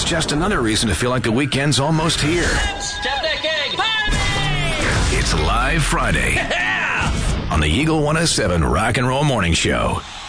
it's just another reason to feel like the weekend's almost here. Step that gang! It's Live Friday on the Eagle 107 Rock and Roll Morning Show.